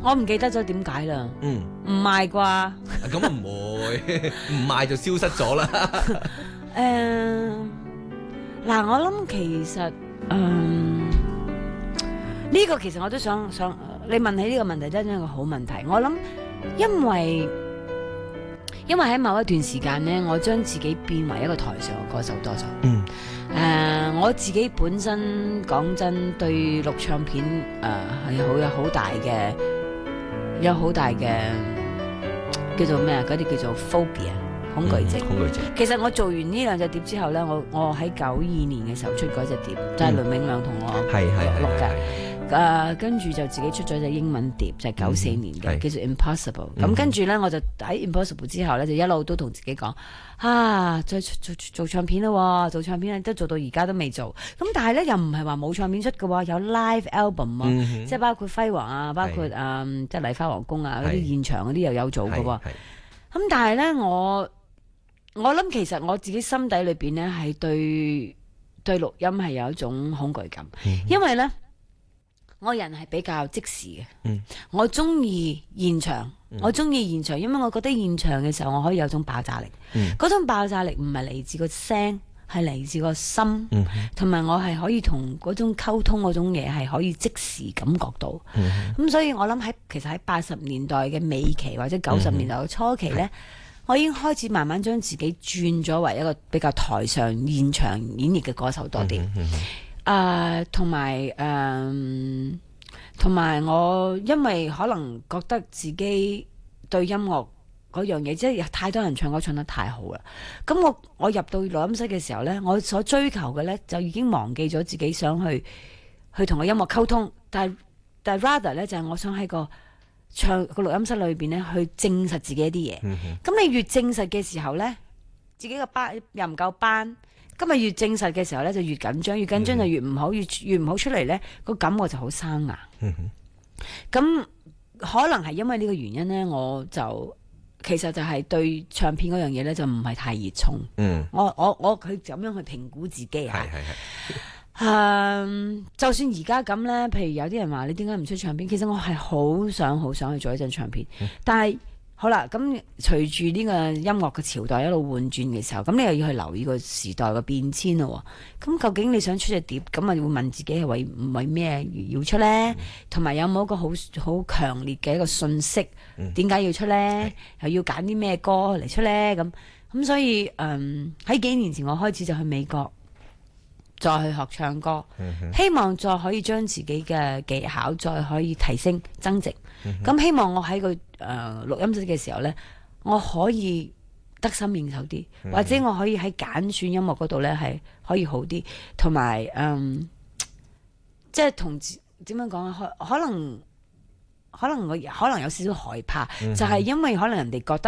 我唔記得咗點解啦。唔賣啩？ 咁唔會，唔賣就消失咗啦。 嗱，我諗其實呢個其實我都想你問起呢個問題真係一個好問題。我諗因為喺某一段時間呢，我將自己變為一個台上嘅歌手多咗。我自己本身講真對錄唱片係有好大嘅叫做咩啊？嗰啲叫做 phobia 恐懼症。其實我做完呢兩隻碟之後呢，我喺92年嘅時候出嗰隻碟，就係倫永亮同我錄嘅。跟住就自己出咗隻英文碟，就係94年嘅，叫做 Impossible。咁跟住呢，我就喺 Impossible 之後呢，就一路都同自己講再做唱片啦，做唱片都做到而家都未做。咁但係呢，又唔係話冇唱片出嘅喎，有 live album 啊，即係包括輝煌啊，包括即係麗花皇宮啊嗰啲現場嗰啲又有做嘅喎。咁但係呢，我諗其實我自己心底裏邊呢，係對錄音係有一種恐懼感，因為呢，我人係比較即時嘅，我中意現場，因為我覺得現場嘅時候我可以有種爆炸力，嗰種爆炸力唔係嚟自個聲，係嚟自個心，同埋我係可以同嗰種溝通嗰種嘢係可以即時感覺到，咁所以我諗其實喺80年代嘅尾期或者90年代嘅初期呢，我已經開始慢慢將自己轉咗為一個比較台上現場演繹嘅歌手多啲。同埋我因為可能覺得自己對音樂嗰樣嘢，即係太多人唱歌唱得太好啦。咁我入到錄音室嘅時候呢，我所追求嘅呢，就已經忘記咗自己想去同個音樂溝通，但係 rather 呢，就係我想喺個錄音室裏邊呢，去證實自己一啲嘢。咁你越證實嘅時候呢，自己個班又唔夠班。今日越證實嘅時候咧，就越緊張，越緊張就越唔好，越唔好出嚟咧，個感覺就好生硬。咁可能係因為呢個原因咧，我就其實就係對唱片嗰樣嘢咧，就唔係太熱衷。我佢咁樣去評估自己就算而家咁咧，譬如有啲人話你點解唔出唱片？其實我係好想去做一陣唱片，但係。好啦，咁隨住呢個音樂嘅朝代一路換轉嘅時候，咁你又要去留意個時代嘅變遷咯。咁究竟你想出隻碟，咁啊會問自己係為咩要出呢？同埋有冇一個好強烈嘅一個訊息？點解要出呢？又要揀啲咩歌嚟出呢？咁所以喺幾年前我開始就去美國，再去學唱歌，希望再可以將自己嘅技巧再可以提升增值。咁希望我喺個錄音室嘅時候呢，我可以得心應手啲，或者我可以喺揀選音樂嗰度呢係可以好啲，同埋即係同點樣講啊？可能我有少少害怕，就係因為可能人哋覺得。